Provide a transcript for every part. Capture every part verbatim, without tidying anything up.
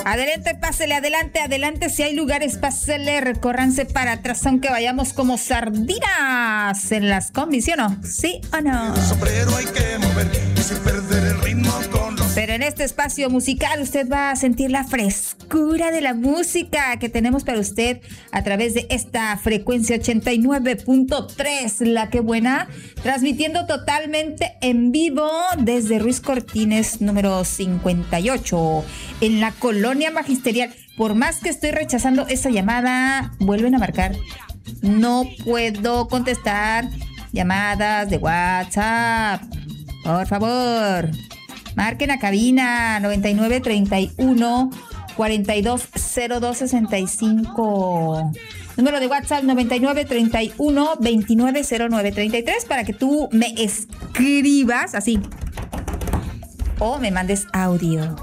Adelante, pásele, adelante, adelante. Si hay lugares, pásele, recórranse para atrás, aunque vayamos como sardinas en las combis, ¿sí o no? ¿Sí o no? El sombrero hay que mover sin perder el ritmo con los... Pero en este espacio musical usted va a sentir la frescura de la música que tenemos para usted a través de esta frecuencia ochenta y nueve punto tres, La Que Buena, transmitiendo totalmente en vivo desde Ruiz Cortines número cincuenta y ocho, en la Colonia Magisterial. Por más que estoy rechazando esa llamada, vuelven a marcar. No puedo contestar llamadas de WhatsApp. Por favor, marquen a cabina noventa y nueve treinta y uno cuarenta y dos cero dos sesenta y cinco. Número de WhatsApp noventa y nueve treinta y uno veintinueve cero nueve treinta y tres para que tú me escribas así o me mandes audio.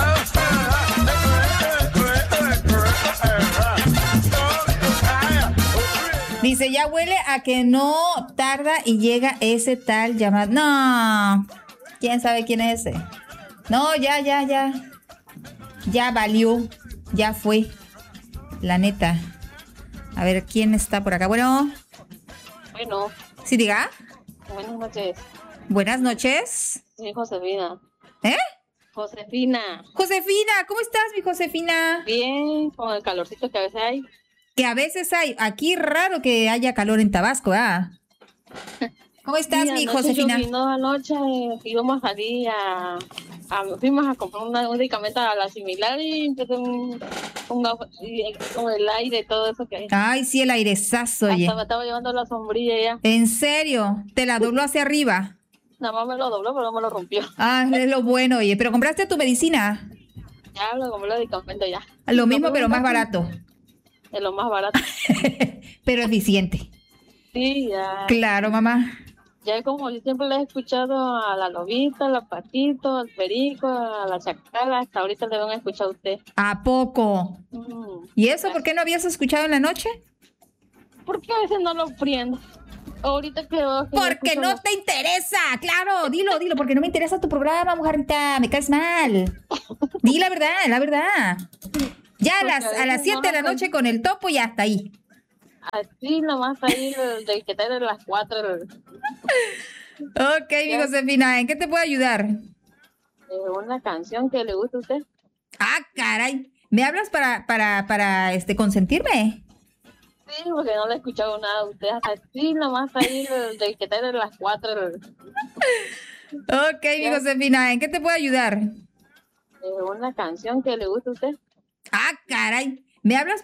Dice, ya huele a que no tarda y llega ese tal llamado. No, ¿quién sabe quién es ese? No, ya, ya, ya. Ya valió, ya fue. La neta. A ver, ¿quién está por acá? Bueno. Bueno. ¿Sí diga? Buenas noches. Buenas noches. Sí, Josefina. ¿Eh? Josefina. Josefina, ¿cómo estás, mi Josefina? Bien, con el calorcito que a veces hay. Que a veces hay. Aquí raro que haya calor en Tabasco, ¿ah? ¿Cómo estás, sí, mi anoche Josefina? Lloviendo anoche, íbamos a salir a, a... Fuimos a comprar una, un medicamento a la similar y empezó un, un, y, con el aire y todo eso que hay. Ay, sí, el airezazo, oye. Hasta me estaba llevando la sombrilla ya. ¿En serio? ¿Te la dobló hacia arriba? Nada más me lo dobló, pero no me lo rompió. Ah, es lo bueno, oye. ¿Pero compraste tu medicina? Ya, lo compré el medicamento ya. Lo mismo, lo pero más barato. Es lo más barato. Pero eficiente. Sí, ya. Claro, mamá. Ya como yo siempre le he escuchado a la lobita, a la patito, al perico, a la chacala, hasta ahorita le van a escuchar a usted. ¿A poco? Mm. ¿Y eso por qué no habías escuchado en la noche? Porque a veces no lo prendo. Ahorita que... Porque no la... te interesa, claro, dilo, dilo, porque no me interesa tu programa, mujerita, me caes mal. Di la verdad, la verdad. Ya a las, a las siete no de la noche con el topo y hasta ahí. Así nomás ahí del, del que está de las cuatro. Ok, mi Josefina, ¿en qué te puedo ayudar? Eh, una canción que le gusta a usted. Ah, caray. ¿Me hablas para, para, para, este, consentirme? Sí, porque no le he escuchado nada a usted. Así nomás ahí del, del que está de las cuatro. Ok, mi Josefina, ¿en qué te puedo ayudar? Eh, una canción que le gusta a usted. Ah, caray. ¿Me hablas